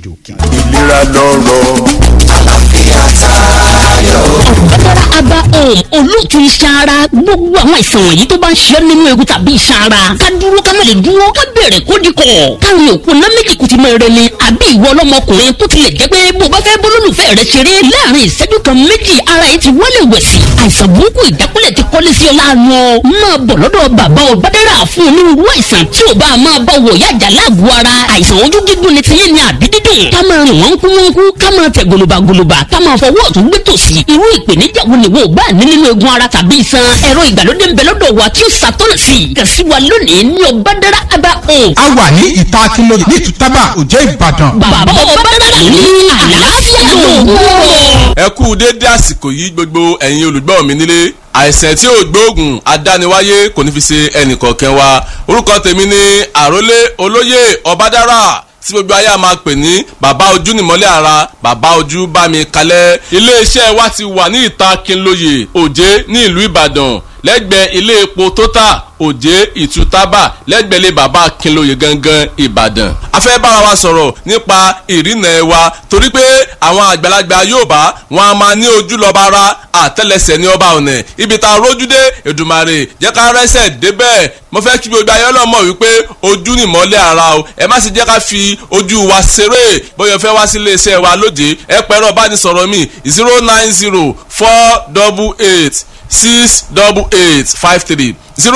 òkè. ìlera lọ́rọ̀ àlàáfíà tayọ. Ọ̀gbẹ́dára aba olóòtú iṣan ara gbogbo àwọn àìsàn wọ̀nyí tó bá ń ṣe nínú egun tàbí iṣan ara ká dúró ká má lè dúró ká bẹ̀rẹ̀ kó di kọ̀ káwọn òkú ná méjì kùtì mọ́ ẹrẹ ni àbí ìwọ ọlọ́mọkùnrin tó tilẹ̀ jẹ́ pé bó bá fẹ́ bólólùfẹ́ rẹ ṣeré láàrin ìṣẹ́jú kan méjì ara yìí ti wọlé wẹ̀sì àìsàn burúkú ìjákulẹ̀ ti kọ́lé sí ọ láàánú ọ máa bọ̀ lọ́dọ̀ bàbá Ọ̀gbẹ́dára fún onírúurú àìsàn tí ò bá máa bá wọ̀ yájà láàgọ̀ ara àìsàn ojú gígùn ni tiyín ni àbí dídùn ká máa rìn wọ́n kú ká máa tẹ̀ gòlòbàgòlòbà ká máa fọwọ́ ọ̀tún gbé tòsì irú ìpèníjà wo ni wo bá ní nínú egun ara tàbí iṣan ẹ̀rọ ìgbàlódé ń bẹ lọ́dọ̀ wa tí ó ṣàtọ́nà sí i kàn sí wa lónìí ní Ọ̀gbẹ́dára aba a wà ní ìta akínlóye ní ìtútàbà òjẹ́ Ìbàdàn. bàbá Ọ̀gbẹ́dára ní àlàáfíà lòun. ẹ kú dédé àsìkò yìí gbogbo ẹ̀yin olùgbọ́ mi nílé àìsàn tí ò gbóògùn adániwáyé kò ní fi ṣe ẹnìkọ̀ọ̀kan wa orúkọ tèmi ni àrólé olóyè Ọ̀gbẹ́dára tí gbogbo ayé a máa pè ní bàbá ojú nìmọ́lẹ̀ ara bàbá ojú bá mi kalẹ̀ iléeṣẹ́ wa ti wà ní ìta Akínlóye Òjé ní ìlú Ìbàdàn lẹ́gbẹ̀ẹ́ ilé epo Total Òjé Ìtútàbà lẹ́gbẹ̀ẹ́ ilé bàbá Akínlóye gangan Ìbàdàn. a fẹ́ bára wa sọ̀rọ̀ nípa ìrìnà wa torí pé àwọn àgbàlagbà Yorùbá wọn a máa ní ojú lọ́ba ara àtẹ́lẹsẹ̀ ní ọba ọ̀nà ibi tá a rójú dé Èdùmàrè jẹ́ ká rẹ́sẹ̀ débẹ̀ mo fẹ́ kí gbogbo ayé ọlọ́mọ wípé ojú ni ìmọ́lẹ̀ ara o ẹ má sì jẹ́ ká fi ojú wa ṣeré bóyá fẹ́ wá sí iléeṣẹ́ wa lóde ẹ pẹ̀rọ bá ní sọ̀rọ̀ mi 090-488-688-53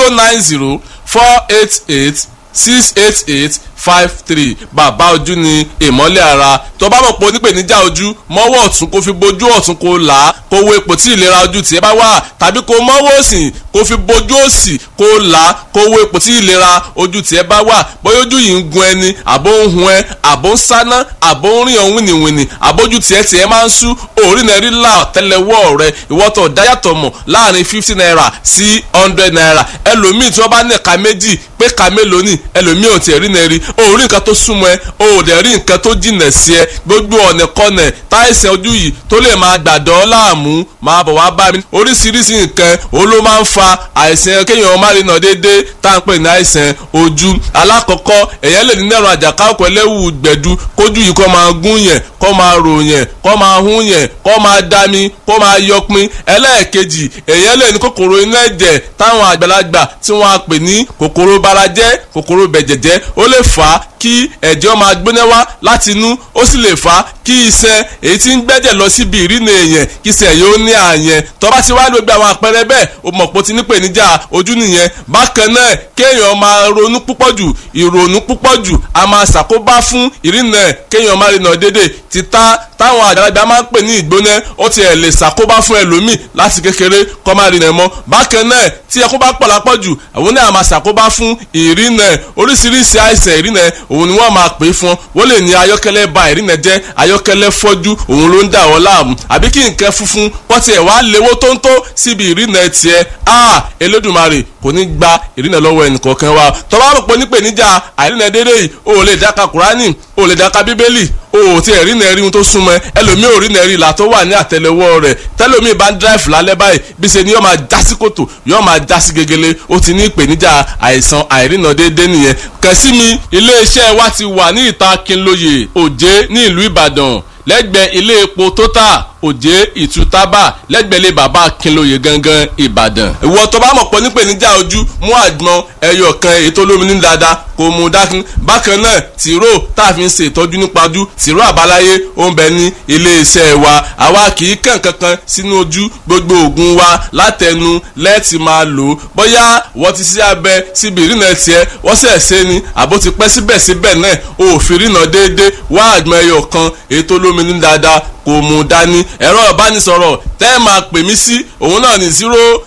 090-488-688-53 bàbá ojú ni ìmọ́lẹ̀ ara tó bá mọ̀ pé onípèníjà ojú mọ́wọ́ ọ̀tún kó fi bojú ọ̀tún kó là á kó wo ipò tí ìlera ojú tiẹ̀ bá wà tàbí kó mọ́wọ́ òsì kó fi bojú òsì kó là á kó wo ipò tí ìlera ojú tiẹ̀ bá wà bóyá ojú yìí ń gun ẹni àbó ń hun ẹ àbó ń sáná àbó ń rìn ọ̀hún wìnìwìnì àbójú tiẹ̀ máa ń sú orí náà rí là tẹ́lẹ̀wọ́ rẹ ìwọ́tọ̀ dáyàtọ̀ mọ̀ láàrin 50 naira sí 100 naira ẹlòmíì tí wọ́n bá ní ẹ̀ka méjì pé ká mélòó ni ẹlòmíì ò tiẹ̀ rí náà rí orí nǹkan tó súnmọ́ ẹ o ò dẹ̀ rí nǹkan tó jìnà sí ẹ gbogbo ọ̀nà kọ́nà táìsàn ojú yìí tó lè máa gbàdọ̀ láàmú máa bọ̀ wá bá mi oríṣiríṣi nǹkan òun ló máa ń fa àìsàn kéèyàn má rí nà déédéé tá à ń pè ní àìsàn ojú alákọ̀ọ́kọ́ èèyàn lè ní nẹ̀rọ àjàká ọ̀pọ̀ ẹlẹ́wù gbẹ̀du kójú yìí kó máa gún yẹn kó máa rò yẹn kó máa hún yẹn kó máa dami kó máa yọpin ẹlẹ́ẹ̀kejì èèyàn lè ní kòkòrò inú ẹ̀jẹ̀ táwọn àgbàlagbà tí wọ́n á pè ní kòkòrò barajẹ́ kòkòrò bẹ̀jẹ̀jẹ́ ó lè fà á kí ẹ̀jẹ̀ máa gbóná wá láti inú ó sì lè fà á kí iṣan èyí tí ń gbẹ́jẹ̀ lọ síbi ìrìnà èèyàn kí iṣan yóò ní àyẹn tó bá ti wá gbogbo àwọn àpẹẹrẹ bẹ́ẹ̀ o mọ̀ pé o ti ní ìpèníjà ojú nìyẹn bákan náà kéèyàn máa ronú púpọ̀ jù ìrònú púpọ̀ jù a máa ṣàkóbá fún ìrìnà kéèyàn máa rìnà dédé títà táwọn àgbàlagbà máa ń pè ní ìgbóná ó tiẹ̀ lè ṣàkóbá fún ẹlòmíì láti kékeré kó máa rìnà mọ́ bákan náà tí ẹkún bá pọ̀ lápọ̀ jù àwọn náà máa ṣàkóbá fún ìrìnà oríṣiríṣi àìsàn ìrìnà òun ni wọ́n máa pè é fún wọ́n lè ní ayọ́kẹ́lẹ́ ba ìrìnà jẹ́ ayọ́kẹ́lẹ́ fọ́jú òun ló ń dà wọ́n láàmú àbí kí nǹkan funfun wọ́n tiẹ̀ wá léwó tóńtó síbi ìrìnà tiẹ̀ Elédùmarè kò ní gba ìrìnà lọ́wọ́ ẹnìkọ̀ọ̀kan wa tó bá rò pé nípèníjà àìrìnà dédé yìí o ò lè dáka Kùránì o ò lè dáka Bíbélì o ti ẹ̀rí náà rí ohun tó súnmọ́ ẹlòmíì ò rí náà rí ìlà tó wà ní àtẹ́lẹwọ́ rẹ̀ tẹ́lòmíì bá ń dráìfù lálẹ́ báyìí bí ṣe ni yóò máa já sí kòtò yóò máa já sí gegele ó ti ní ìpèníjà àìsàn àìrìnà déédéé nìyẹn kàn sí mi iléeṣẹ́ wa ti wà ní ìta Akínlóye Òjé ní ìlú Ìbàdàn lẹ́gbẹ̀ẹ́ ilé epo Total Òjé Ìtútàbà lẹ́gbẹ̀ẹ́ ilé bàbá Akínlóye gangan Ìbàdàn. ìwọ tó bá mọ̀ pọ̀ nípèníjà ojú mú àgbọn ẹyọ kan ètò olómi ní dáadáa kò mú dákun bákan náà tìró tá a fi ń ṣe ìtọ́jú nípa ojú tìró àbáláyé ó ń bẹ ní iléeṣẹ́ wa àwa kì í kàn kankan sínú ojú gbogbo oògùn wa látẹnu lẹ́ẹ̀tì máa lò ó bóyá wọ́n ti ṣe abẹ síbi ìrìnà tiẹ̀ wọ́n sẹ̀ ṣe ni àbó ti pẹ́ síbẹ̀síbẹ̀ náà òfin ìrìnà déédéé wá àgbọn ẹyọ kan ètò olómi ní dáadáa kò mú dání ẹ̀rọ ìbánisọ̀rọ̀ tẹ́ ẹ máa pè mí sí òun náà ní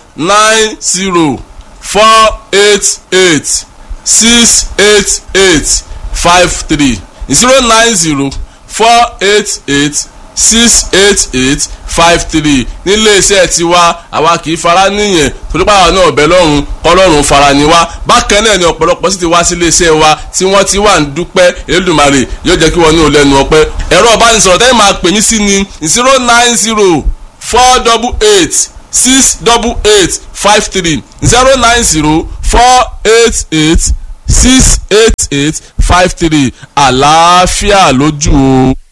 090-488-688-53 090-488-688-53 nílé iṣẹ́ tiwa àwa kì í fara níyẹn torí pàwọn náà ọ̀bẹ lọ́rùn kọ́lọ́run fara ni wá bákan náà ni ọ̀pọ̀lọpọ̀ sì ti wá sí ilé iṣẹ́ wa tí wọ́n ti wà ń dúpẹ́ Elédùmarè yóò jẹ́ kí wọ́n ní olẹ́nu ọpẹ́ ẹ̀rọ ìbánisọ̀rọ̀ tẹ́lẹ̀ máa pè mí sí ni 090-488-688-53 090-488-688-53 53 àlàáfíà lójú o.